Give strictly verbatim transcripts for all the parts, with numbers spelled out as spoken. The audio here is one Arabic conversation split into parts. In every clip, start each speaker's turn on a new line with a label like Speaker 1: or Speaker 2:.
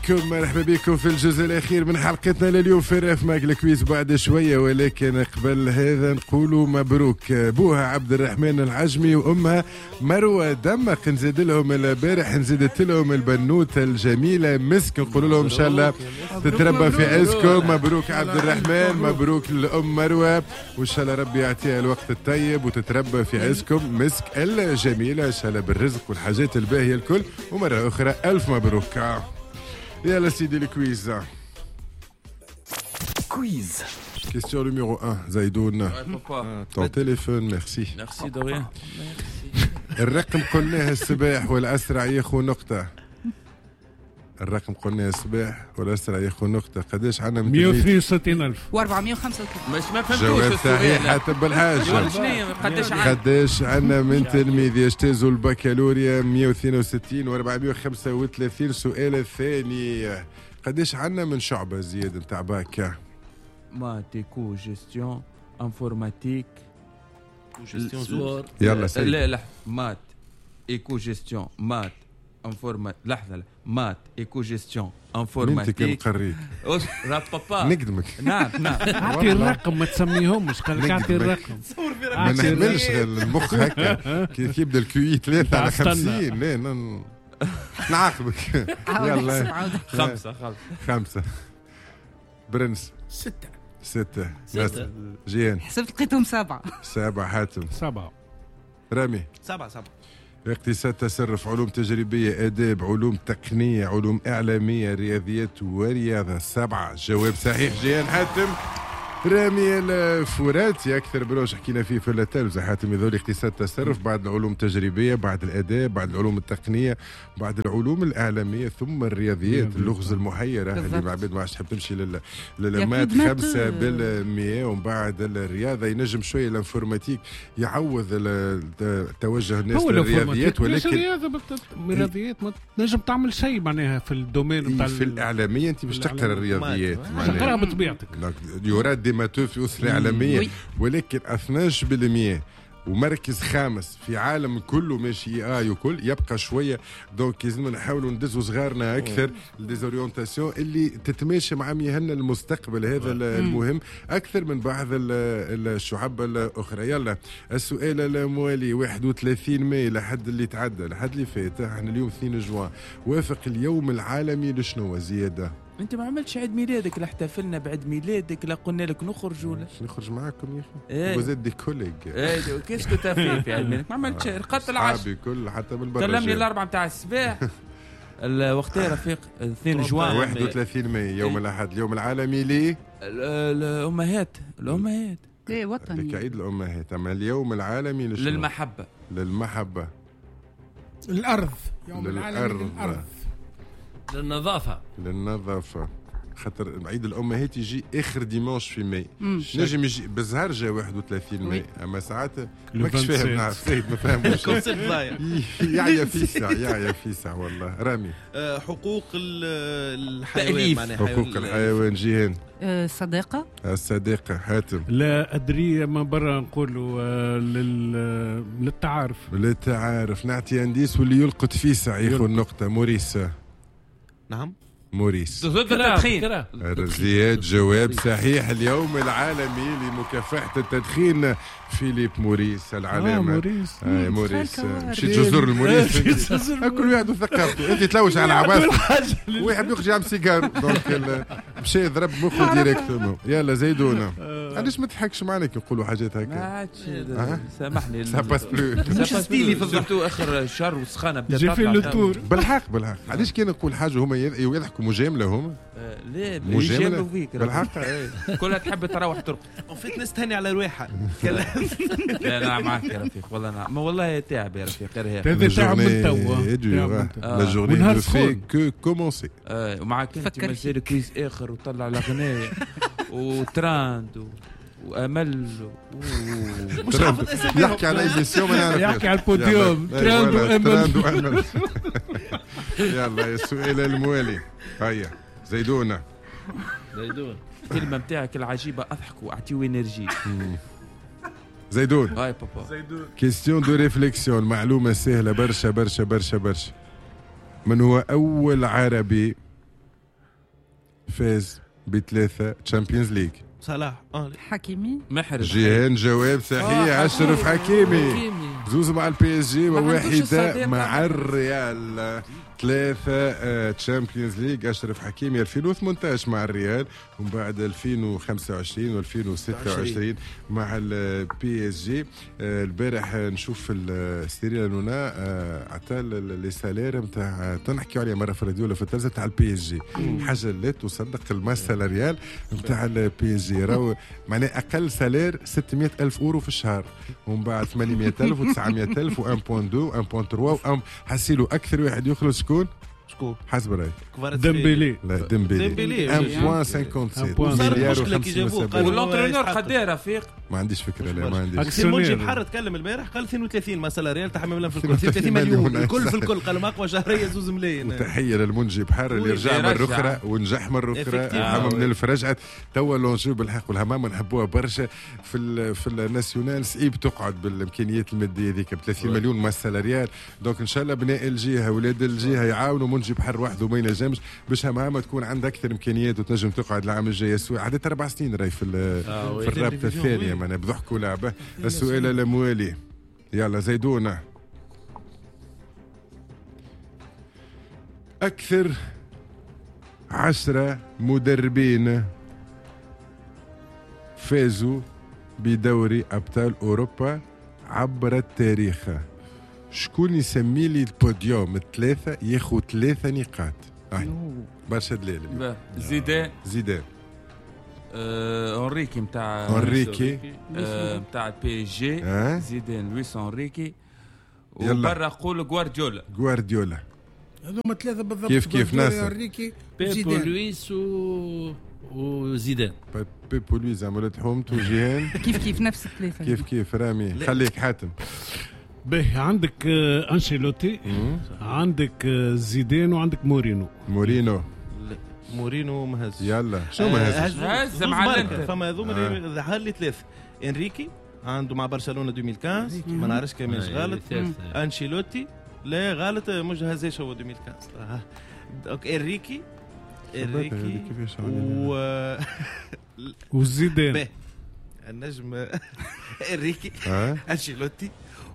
Speaker 1: بكم مرحبا بكم في الجزء الأخير من حلقتنا لليوم في راف ماك الكويز بعد شوية، ولكن قبل هذا نقولوا مبروك. بوها عبد الرحمن العجمي وأمها مروة دمق، نزيد لهم البارح نزيدت لهم البنوتة الجميلة مسك، نقول لهم إن شاء الله تتربى في عزكم. مبروك عبد الرحمن، مبروك للأم مروة، وإن شاء الله ربي يعطيها الوقت الطيب وتتربى في عزكم مسك الجميلة إن شاء الله بالرزق والحاجات الباهية الكل. ومرة أخرى ألف مبروك. يلا سيدي الكويز.
Speaker 2: كويز
Speaker 1: كيستيون نيميرو واحد. زيدون طون تليفون. ميرسي
Speaker 3: ميرسي دوريان.
Speaker 1: الرقم قلناه الصباح والأسرع ياخو نقطة. الرقم قلناه الصباح والأسرع ياخو نقطة. قداش عندنا من
Speaker 4: مية واثنين وستين ألف
Speaker 5: وأربعمية وخمسة وثلاثين.
Speaker 3: مش ما فهمتوش
Speaker 1: جواب
Speaker 3: السؤال.
Speaker 1: صحيح حتى بالحاجة.
Speaker 3: قداش عندنا؟
Speaker 1: قداش عندنا من تلميذ يجتازوا البكالوريا؟ مية واثنين وستين وأربعمية وخمسة وثلاثين. سؤال الثاني، قداش عندنا من شعبة زياد نتاع باكا؟
Speaker 3: ماتيكو جيستيون انفورماتيك
Speaker 2: سبور.
Speaker 1: يلا سيدي.
Speaker 3: لا لا مات ايكو جيستيون مات انفورمات. لحظة مات ايكو جيستيون
Speaker 1: انت كان
Speaker 3: انفورماتيك.
Speaker 1: قريت
Speaker 3: راب بابا
Speaker 1: نقدمك.
Speaker 3: نعم نعم.
Speaker 4: اعطي الرقم ما تسميهمش، قال لك اعطي الرقم.
Speaker 1: ما نحملش المخ هكا كيف يبدا الكيو ثلاثة على خمسين. لا ن- نعاقبك. يلا
Speaker 3: خمسة خمسة
Speaker 1: خمسة. برنس
Speaker 2: ستة
Speaker 1: ستة.
Speaker 2: ستة.
Speaker 1: ناس جيان
Speaker 5: حسبت لقيتهم سبعة.
Speaker 1: سبعة. حاتم
Speaker 4: سبعة.
Speaker 1: رامي
Speaker 2: سبعة سبعة.
Speaker 1: اقتصاد تصرف علوم تجريبية آداب علوم تقنية علوم إعلامية رياضيات ورياضة. سبعة. جواب صحيح. جيان حاتم. رامي الفراتي أكثر بروش حكينا فيه في التلفزة. حاتم يذول اقتصاد تصرف، بعد العلوم التجريبية، بعد الآداب، بعد العلوم التقنية، بعد العلوم الإعلامية، ثم الرياضيات اللغز المحيرة اللي مع عباد ما عادش تحب تمشي لل للمات خمسة بالمية. ومن بعد الرياضة ينجم شوية الانفورماتيك يعوض توجه الناس للرياضيات، ولكن
Speaker 4: الرياضة الرياضيات ما تنجم تعمل شيء معناها في الدومين نتاع
Speaker 1: في الإعلامية. أنت مش تقرأ الرياضيات
Speaker 4: تقرأها بطبيعتك.
Speaker 1: يراد ما في أسرة إعلامية، ولكن اثنين عشر بالمية ومركز خامس في عالم كله ماشي اي وكل يبقى شويه. دونك لازم نحاولوا ندزوا صغارنا اكثر لديزورينتاسيون اللي تتماشى مع مهننا المستقبل هذا المهم اكثر من بعض الشعب الاخرى. يلا السؤال الموالي. واحد وثلاثين ماي لحد اللي تعدى لحد اللي فات، احنا اليوم اثنين جوان، وافق اليوم العالمي لشنو زياده؟
Speaker 3: انت ما عملتش عيد ميلادك، لا احتفلنا بعيد ميلادك، لا قلنا لك نخرج ولا
Speaker 1: نخرج معاكم يا اخي.
Speaker 3: ايه
Speaker 1: وزاد دي كوليج.
Speaker 3: ايه كيش كنت في في عيد ميلادك؟ ما عملتش رقدت العشاء.
Speaker 1: صحابي كل حتى بالبرج.
Speaker 3: كلمني الاربعه نتاع الصباح. الوقت يا رفيق اثنين جوان
Speaker 1: واحد وثلاثين ماي يوم الاحد، اليوم العالمي ليه
Speaker 3: الامهات. الامهات
Speaker 5: ليه وطني
Speaker 1: عيد الامهات. اما اليوم العالمي لشنو؟
Speaker 3: للمحبه.
Speaker 1: للمحبه.
Speaker 6: الأرض. يوم العالمي للأرض.
Speaker 2: للنظافة.
Speaker 1: للنظافة. خاطر عيد الأمهات يجي آخر ديمانش في ماي. نجم يجي بالزهر جا واحد وثلاثين ماي، أما ساعات ماكش فاهم. نعرف سيد ما فاهمش. يعيا فيسع يعيا فيسع والله. رامي.
Speaker 2: حقوق الحيوان معناها.
Speaker 1: حقوق الحيوان. جيهان.
Speaker 5: الصداقة.
Speaker 1: الصداقة. حاتم.
Speaker 4: لا أدري ما برا نقولوا لل... للتعارف.
Speaker 1: للتعارف. نعطي أنديس واللي يلقط فيسع ياخذ نقطة. موريس.
Speaker 2: نعم
Speaker 1: موريس.
Speaker 3: ضد التدخين.
Speaker 1: زياد جواب صحيح. اليوم العالمي لمكافحة التدخين. فيليب موريس العلامة.
Speaker 4: آه موريس.
Speaker 1: آه موريس. مشيت جزر الموريس. كل واحد وثقافته. انت تلوش على عباس واحد يخرج يعمل سيجار. دونك مشى يضرب مخه ديريكتومون. يلا زيدونا. علاش ما تضحكش معنا كي نقولوا حاجات هكا؟
Speaker 3: ما عادش سامحني.
Speaker 1: سا باس بلو.
Speaker 2: مش ستيلي في الضحك.
Speaker 3: اخر الشهر والسخانه بدات
Speaker 4: جي في التور.
Speaker 1: بالحق بالحق. علاش كي نقول حاجه هما يضحكوا مجامله هما؟
Speaker 3: لا
Speaker 1: مجامله
Speaker 3: فيك
Speaker 1: بالحق.
Speaker 3: كلها تحب تروح ترقد.
Speaker 2: وفيت ناس تهني على رواحها.
Speaker 3: لا لا معك يا رفيق والله نعم. ما والله تعب يا رفيق غير هيك.
Speaker 4: هذا تعب من توا.
Speaker 1: لا جورني نو في كو كومونسي.
Speaker 3: ومعك انت مازال كويس اخر وطلع الاغنيه وتراند وامل
Speaker 2: مش حافظ اسمه.
Speaker 1: يحكي على ايميسيون ما نعرفش.
Speaker 4: يحكي على البوديوم. تراند وامل.
Speaker 1: يلا السؤال الموالي. هيا زيدونا.
Speaker 2: زيدون.
Speaker 3: الكلمه نتاعك العجيبه اضحك واعطيو انرجي.
Speaker 1: زيدون.
Speaker 3: هاي بابا.
Speaker 2: زيدون.
Speaker 1: كيستيون دو ريفليكسيون. معلومه سهله برشا برشا برشا برشا. من هو اول عربي فاز بثلاثة تشامبيونز ليج؟
Speaker 2: صلاح اه
Speaker 5: حكيمي.
Speaker 3: محرز.
Speaker 1: جيهان جواب صحيح. أشرف حكيمي.
Speaker 7: حكيمي.
Speaker 1: زوز مع البي اس جي
Speaker 3: ما عندوش
Speaker 1: وواحدة
Speaker 3: الصديق
Speaker 1: مع
Speaker 3: مع
Speaker 1: الريال. ثلاثة تشامبيونز ليج. أشرف حكيمي ألفين وثمانية عشر مع الريال، ومن بعد ألفين وخمسة وعشرين وألفين وستة وعشرين مع البي اس جي. البارح نشوف في السيريا لونا عطى لي سالير نتاع تنحكيو عليه مرة في الراديو ولا في التلفزة تاع البي اس جي، حاجة لا تصدق. الماس سالاريال نتاع البي اس جي راهو معناه أقل سالير ستمائة ألف أورو في الشهر، ومن بعد ثمانمائة ألف وتسعمائة ألف و واحد فاصلة اثنين واحد فاصلة ثلاثة حسيلو أكثر واحد يخلص شكون؟
Speaker 2: شكون؟
Speaker 1: حسب رايك؟
Speaker 4: ديمبيلي.
Speaker 1: لا ديمبيلي
Speaker 2: ديمبيلي.
Speaker 1: واحد فاصلة خمسة وستين
Speaker 4: وصارت
Speaker 1: مليار
Speaker 2: مشكلة كي جابوه.
Speaker 1: و570.
Speaker 3: والانترينور قديه رفيق؟
Speaker 1: ما عنديش فكرة. لا ما عنديش.
Speaker 2: اكسير منجي بحر تكلم البارح قال اثنين وثلاثين مثلا ريال تاع حمام في الكل اثنين وثلاثين مليون الكل في الكل. قال اقوى شهريه زوز ملايين.
Speaker 1: وتحيه للمنجي بحر اللي رجع مره اخرى ونجح مره اخرى. حمام الف رجعت توا لونجو بالحق والهمام نحبوها برشا في ال في الناسيونال. صعيب تقعد بالامكانيات الماديه ذيك ب ثلاثين مليون مع السالاريال. دونك ان شاء الله بناء الجهه اولاد الجهه يعاونوا منجي بحر وحده وما ينجمش باش همام تكون عندها اكثر امكانيات وتنجم تقعد العام الجاي. عدت اربع سنين راهي في في الرابطه الثانيه معنا بضحكوا لعبه. السؤال الاموالي يلا زيدونا. أكثر عشرة مدربين فازوا بدوري أبطال أوروبا عبر التاريخ. شكون يسمي لي البوديوم الثلاثة ياخذ ثلاثة نقاط؟ برشا دليل.
Speaker 3: زيدان.
Speaker 1: زيدان.
Speaker 3: آه، أنريكي متاع
Speaker 1: أنريكي
Speaker 3: آه، متاع البي اس جي.
Speaker 1: آه.
Speaker 3: زيدان لويس أنريكي.
Speaker 1: يلا.
Speaker 3: وبرا قول غوارديولا.
Speaker 1: غوارديولا.
Speaker 6: هذوما ثلاثة بالضبط.
Speaker 1: كيف كيف ناصر.
Speaker 6: أنريكي
Speaker 7: بيبو لويس و... وزيدان.
Speaker 1: بيبو لويس عملت حومت وجيهان.
Speaker 5: كيف كيف نفس الثلاثة.
Speaker 1: كيف كيف رامي خليك حاتم.
Speaker 4: باهي عندك آه أنشيلوتي، عندك آه زيدان، وعندك مورينو.
Speaker 1: مورينو.
Speaker 2: مورينو ما هز.
Speaker 1: يلا شو ما هز؟
Speaker 3: هز مع الانتر.
Speaker 2: فما هذوما ظهر لي ثلاث. انريكي عنده مع برشلونه ألفين وخمسة عشر ما نعرفش كان مش غلط. انشيلوتي لا غلط مش هزاش هو ألفين وخمسة. اوكي انريكي انريكي و
Speaker 4: وزيدان.
Speaker 2: النجم انريكي انشيلوتي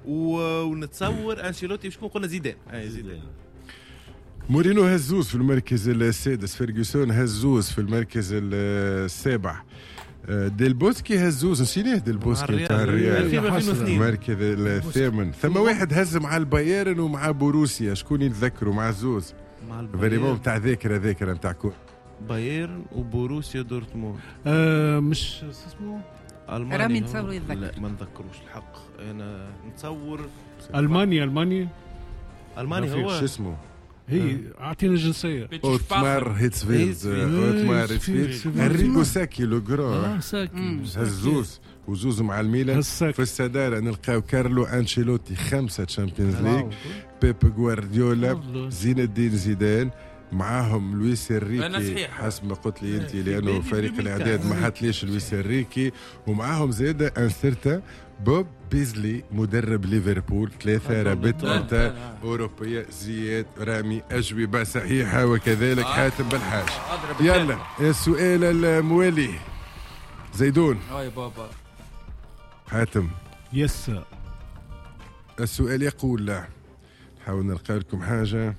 Speaker 2: ونتصور انشيلوتي شكون قلنا زيدان. اي زيدان.
Speaker 1: مورينو هزوز في المركز السادس، فيرجسون هزوز في المركز السابع، ديل بوسكي هزوز نسيناه ديل بوسكي تاع الريال المركز الثامن. ثم واحد هز مع البايرن ومع بوروسيا شكون يتذكروا مع زوز فريمون تاع ذاكره ذاكره نتاع كو
Speaker 2: بايرن وبوروسيا دورتموند.
Speaker 4: آه مش اسمه
Speaker 5: رامي نتصور يتذكر.
Speaker 2: لا ما نذكروش الحق. انا نتصور
Speaker 4: المانيا. المانيا
Speaker 2: المانيا هو
Speaker 1: شو اسمه
Speaker 4: هي اعطينا الجنسيه.
Speaker 1: اوتمار هيتسفيلد. اوتمار هيتسفيلد. انريكو ساكي لو جران.
Speaker 7: اه ساكي.
Speaker 1: هزوز وزوز مع الميلان. في الصدارة نلقاو كارلو أنشيلوتي خمسة تشامبيونز ليج، بيب غوارديولا، زين الدين زيدان، معاهم لويس انريكي حسب ما قلت لي انت لانه فريق الاعداد ما حطليش لويس انريكي، ومعاهم زاده انسرتا بوب بيزلي مدرب ليفربول. ثلاثه رابطه اوروبيه. زياد رامي اجوبه صحيحه وكذلك حاتم بالحاج. يلا السؤال الموالي زيدون.
Speaker 3: هاي بابا
Speaker 1: حاتم.
Speaker 4: يس.
Speaker 1: السؤال يقول لا نحاول نلقى لكم حاجه.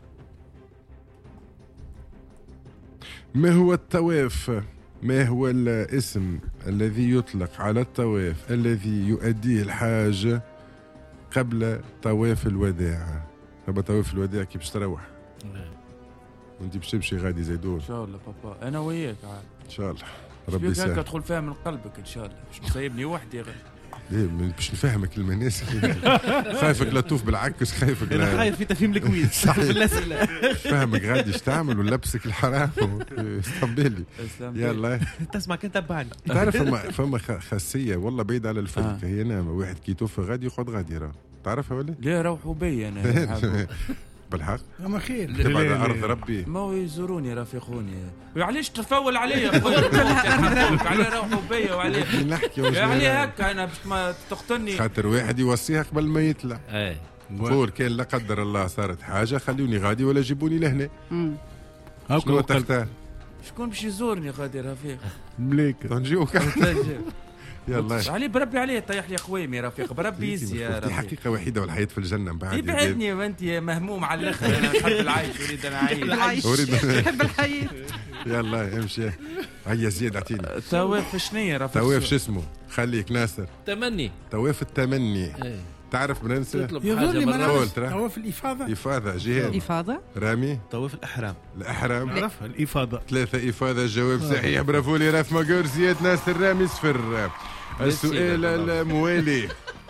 Speaker 1: ما هو الطواف؟ ما هو الاسم الذي يطلق على الطواف الذي يؤديه الحاج قبل طواف الوداع؟ هذا طواف الوداع كي باش تروح وانت باش تمشي غادي زيدون.
Speaker 3: ان شاء الله بابا انا وياك عاد
Speaker 1: ان شاء الله ربي يسهل.
Speaker 3: هكا تدخل فيها من قلبك ان شاء الله مش مسيبني وحدي غير.
Speaker 1: ليه باش نفهمك المناس. خايفك لا تطوف بالعكس. خايفك
Speaker 2: انا خايف في تفهيم الكويز في الاسئله.
Speaker 1: فهمك غادي ايش تعمل ولبسك الحرام استقبلي. يلا
Speaker 2: تسمع كنت تبعني.
Speaker 1: تعرف فما فما خاصيه والله بعيد على الفلك. هي نعمه واحد كي يطوف غادي يقعد غادي راه تعرفها ولا؟
Speaker 3: لا روحوا بيا انا
Speaker 1: بالحق
Speaker 6: اما خير
Speaker 1: تبعد ارض ربي.
Speaker 3: ما هو يزوروني رافقوني. علاش تفول عليا خويا؟ على روحوا بيا وعليه
Speaker 1: نحكي
Speaker 3: عليه هكا انا باش ما تقتلني.
Speaker 1: خاطر واحد يوصيها قبل ما يطلع.
Speaker 7: اي
Speaker 1: نقول كان لا قدر الله صارت حاجه خلوني غادي ولا جيبوني لهنا. شنو تختار؟
Speaker 3: شكون باش يزورني غادي رفيق؟
Speaker 1: مليك نجيوك يلا
Speaker 3: علي بربي عليه طيح لي قويمي رفيق بربي يزي يا رفيق.
Speaker 1: حقيقة وحيدة والحياة في الجنة من بعد
Speaker 3: يبعدني وانت مهموم على الاخر. انا نحب العيش اريد انا اعيش
Speaker 1: اريد
Speaker 5: نحب الحياة.
Speaker 1: يلا امشي هيا زياد اعطيني
Speaker 3: تواف شنية رفيق؟
Speaker 1: تواف شو اسمه خليك ناصر
Speaker 7: تمني
Speaker 1: تواف التمني تعرف بننسى
Speaker 6: يظل ما نعرف
Speaker 1: ترى
Speaker 6: طواف الإفاضة
Speaker 1: إفاضة جهاد
Speaker 5: إفاضة
Speaker 1: رامي
Speaker 2: طواف الأحرام
Speaker 1: الأحرام
Speaker 4: عرفها الإفاضة
Speaker 1: ثلاثة إفاضة جواب صحيح برافو لي راف ماجور زياد ناصر رامي صفر. السؤال الموالي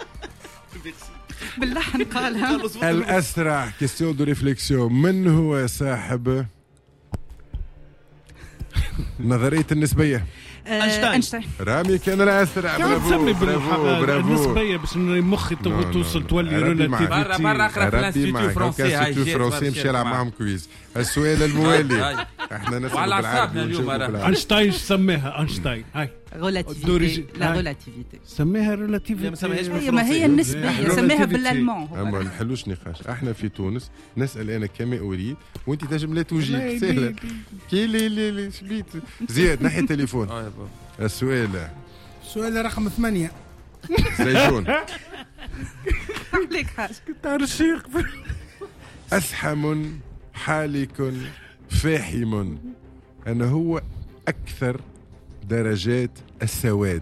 Speaker 5: باللحن قالها.
Speaker 1: الأسرع كيستيون دو ريفليكسيون. من هو صاحب نظرية النسبية؟
Speaker 5: أينشتاين.
Speaker 1: رامي كان الأسرع برافو برافو برافو.
Speaker 4: النسبية باش مخي توصل تولي ريلاتيفيتي.
Speaker 3: برا برا اقرا في الانستيتيو فرونسي هاي
Speaker 1: فرونسي مشي يلعب معهم كويز. السؤال الموالي احنا نسأل
Speaker 3: وعلى أعصابنا اليوم.
Speaker 4: أينشتاين سماها أينشتاين هاي
Speaker 5: ريلاتيفيتي لا ريلاتيفيتي
Speaker 4: سماها ريلاتيفيتي.
Speaker 5: هي ما هي النسبية سماها بالألمان.
Speaker 1: أما ما نحلوش نقاش. احنا في تونس نسأل أنا كما أريد وأنت تنجم لا تجيب سهلة. كي لي لي لي شبيت زياد ناحية التليفون. السؤال
Speaker 6: السؤال رقم ثمانية.
Speaker 1: زيتون
Speaker 5: ليك حاجة
Speaker 4: ترشيق.
Speaker 1: أسحم حالك فاحم أنه هو أكثر درجات السواد.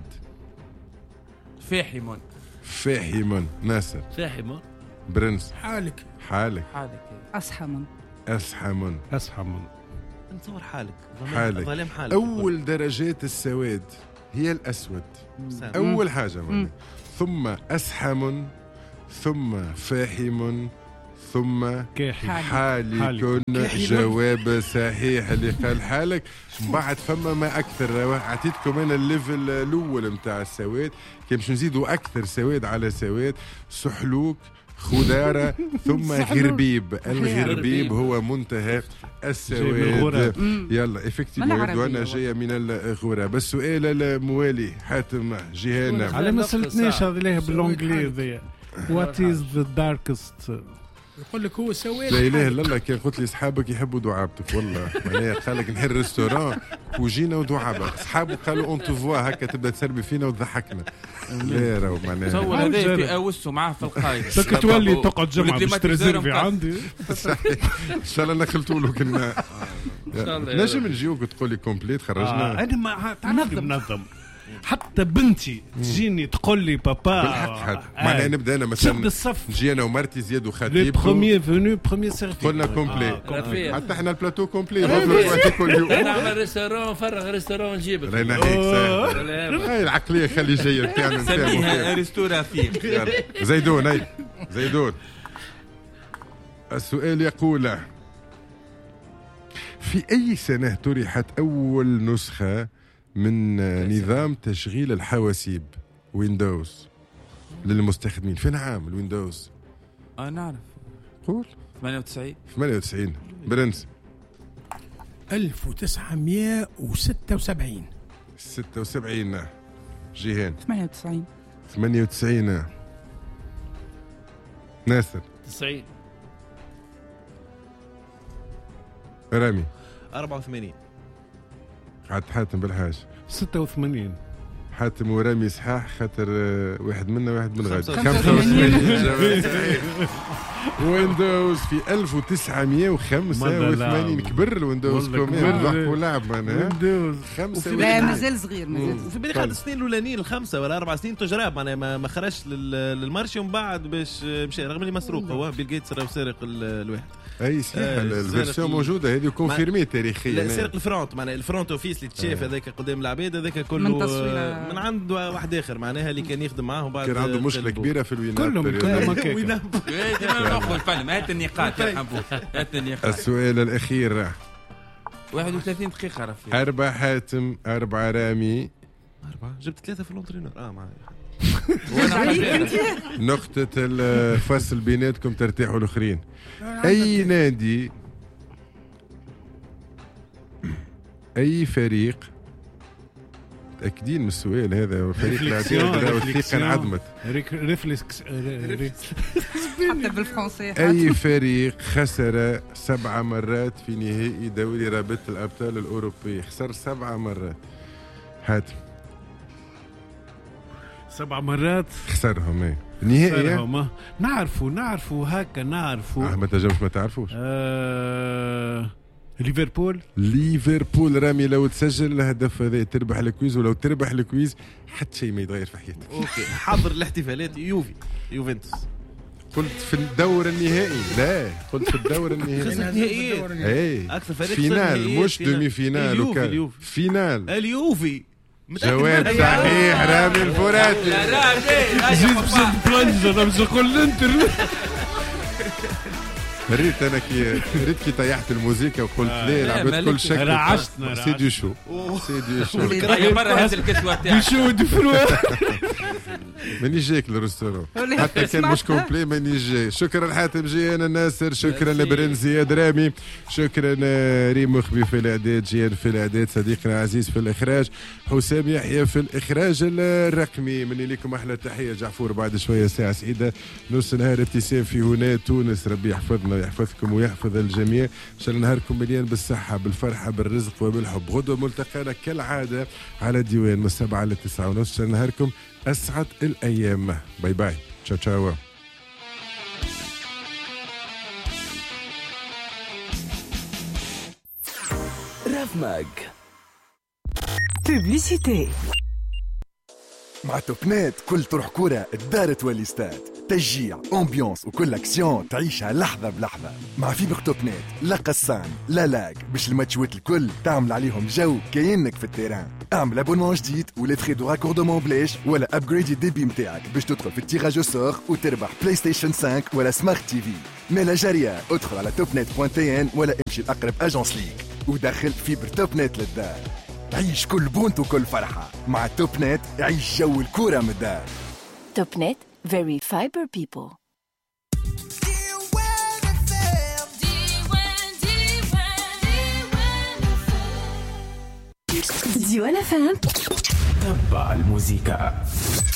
Speaker 3: فاحم
Speaker 1: فاحم ناصر
Speaker 7: فاحم
Speaker 1: برنس
Speaker 6: حالك
Speaker 1: حالك
Speaker 3: حالك
Speaker 5: أسحم
Speaker 1: أسحم
Speaker 4: أسحم
Speaker 2: نتصور حالك
Speaker 1: حالك.
Speaker 2: ظلام حالك.
Speaker 1: أول درجات السواد هي الأسود أول حاجة منه. ثم أسحم ثم فاحم ثم حالك. جواب صحيح اللي قال حالك. بعد فما ما أكثر عطيتكم أنا الليفل الأول متاع السواد كي باش نزيدوا أكثر سواد على سواد. سحلوك خضارة ثم غربيب. الغربيب هو منتهى السواد. يلا افكتيفمون وانا جايه من الغراب. السؤال الموالي حاتم جهانا
Speaker 4: على ما سالتنيش هذه ليه بالانجليزي. وات از ذا داركست
Speaker 6: يقول لك هو سواد.
Speaker 1: لا اله الا الله. كان قلت لي اصحابك يحبوا دعابتك والله معناها قال لك نحل ريستوران وجينا ودعابه اصحابه قالوا اون تو فوا هكا تبدا تسربي فينا وتضحكنا. لا راهو معناها
Speaker 3: تصور هذا في اوسو معاه في القايد.
Speaker 4: تك تولي تقعد جمعه باش تريزيرفي عندي.
Speaker 1: ان شاء الله نخلطوا له كنا نجم نجيوك وتقول لي كومبليت خرجنا.
Speaker 4: انا ما تعرف منظم. حتى بنتي تجيني تقول لي بابا
Speaker 1: بالحق حد معناها نبدا انا مثلا نجي انا ومرتي زياد وخطيب
Speaker 4: لي بروميير فونو بروميير سيرفي
Speaker 1: قلنا كومبلي حتى احنا البلاتو كومبلي.
Speaker 7: نعمل ريستورون نفرغ ريستورون نجيبك.
Speaker 1: رانا هيك ساهل. هاي العقليه خلي جايه بتاعنا
Speaker 3: نسميها ريستورا فيه.
Speaker 1: زيدون هاي زيدون. السؤال يقول في أي سنة طرحت أول نسخة من نظام تشغيل الحواسيب ويندوز للمستخدمين؟ فين عام الويندوز؟
Speaker 3: اه نعرف.
Speaker 1: قول.
Speaker 3: ثمانية وتسعين.
Speaker 1: ثمانية وتسعين. برنس.
Speaker 6: ألف وتسعمائة وستة وسبعين.
Speaker 1: ستة وسبعين. جيهان.
Speaker 5: ثمانية وتسعين.
Speaker 1: ثمانية وتسعين. ناصر.
Speaker 7: تسعين.
Speaker 1: رامي.
Speaker 2: أربعة وثمانين.
Speaker 1: عاد حاتم بالحاج.
Speaker 4: ستة وثمانين.
Speaker 1: حاتم ورامي صحاح خاطر واحد منا واحد من غادي.
Speaker 5: خمسة وثمانين.
Speaker 1: ويندوز في ألف وتسعمائة وخمسة وثمانين. كبر الويندوز كمان ضحكوا لعب معناها. ويندوز خمسة
Speaker 5: لا مازال صغير مازال.
Speaker 2: وفي بالي خد السنين الاولانيين الخمسه ولا اربع سنين تجرب معناها ما خرجش للمارشي ومن بعد باش مشى رغم اللي مسروق هو بيل جيتس راه سارق الواحد.
Speaker 1: اي صحيح الفيرسيون موجوده هذه كونفيرمي تاريخيا.
Speaker 2: لا سارق الفرونت معناها الفرونت اوفيس اللي تشاف هذاك قدام العباد هذاك كله من, من عند واحد اخر معناها اللي كان يخدم معاه بعد
Speaker 1: كان عنده مشكله كبيره في الوينات.
Speaker 4: كلهم كلهم هكاك.
Speaker 3: ناخذ الفيلم هات النقاط يا حبوب هات النقاط.
Speaker 1: السؤال الاخير
Speaker 3: واحد وثلاثين دقيقه رفيق.
Speaker 1: أربعة حاتم أربعة رامي.
Speaker 2: أربعة جبت ثلاثة في اللونترينور اه معايا.
Speaker 1: نقطة الفصل بيناتكم ترتاحوا الآخرين. أي نادي أي فريق متأكدين من السؤال هذا؟ فريق الثقة انعدمت.
Speaker 4: ريفلكس
Speaker 5: حتى بالفرنسي.
Speaker 1: أي فريق خسر سبع مرات في نهائي دوري رابطة الأبطال الأوروبي؟ خسر سبع مرات. هات
Speaker 4: سبع مرات
Speaker 1: خسرهم. ايه نهائي
Speaker 4: ما نعرفوا نعرفوا هكا نعرفوا.
Speaker 1: آه ما تنجمش ما تعرفوش.
Speaker 4: آه... ليفربول.
Speaker 1: ليفربول رامي لو تسجل الهدف هذا تربح الكويز، ولو تربح الكويز حتى شيء ما يتغير في حياتك.
Speaker 2: اوكي حضر الاحتفالات. يوفي يوفنتوس.
Speaker 1: قلت في الدور النهائي. لا قلت في الدور النهائي.
Speaker 2: خسر نهائيات.
Speaker 1: ايه
Speaker 2: اكثر فريق
Speaker 1: فينال مش دومي فينال وكان فينال.
Speaker 2: اليوفي.
Speaker 1: جواب صحيح رامي الفراتي.
Speaker 4: زيد بزيد بلنجر باش نقول الانتر.
Speaker 1: ريت انا كي ريت كي طيحت الموسيقى وقلت ليه لعبت كل شكل.
Speaker 4: رعشتنا
Speaker 1: سيدي شو سيدي شو
Speaker 7: مرة هذه الكسوة تاعك
Speaker 4: شو دفروا.
Speaker 1: ماني جايك للريستورون حتى كان مش كومبلي ماني جاي. شكرا حاتم جيان الناصر، شكرا لبرن زياد رامي، شكرا ريم مخبي في الاعداد، جيان في الاعداد، صديقنا عزيز في الاخراج، حسام يحيى في الاخراج الرقمي. مني لكم احلى تحيه جعفور. بعد شويه ساعه سعيده نص نهار ابتسام في هنا تونس. ربي يحفظنا ويحفظكم ويحفظ الجميع. ان شاء الله نهاركم مليان بالصحه بالفرحه بالرزق وبالحب. غدوه ملتقانا كالعاده على ديوان من السبعه للتسعه ونص. ان شاء الله نهاركم اسعد الايام. باي باي. تشاو تشاو.
Speaker 8: راف ماج بوبليسيتي مع توبنات. كل طرح كرة الدار تولي استاد، تشجيع امبيونس وكل اكسيون تعيشها لحظة بلحظة. مع فيبر توبنات لا قصان لا لاج باش الماتشوات الكل تعمل عليهم جو كأنك في التيران. اعمل ابونمون جديد ولا تري دو راكوردمون بلاش ولا ابجريد الديبي متاعك باش تدخل في التيراج سور وتربح بلاي ستيشن خمسة ولا سمارت تي في. مالا جارية ادخل على توبنت بوان تي ان ولا امشي لأقرب اجونس ليك ودخل فيبر توبنت للدار. عيش كل بونت وكل فرحة مع توب نت. عيش جو الكورة من الدار. توب نت very fiber people. ديوان اف ام. تبع الموسيقى.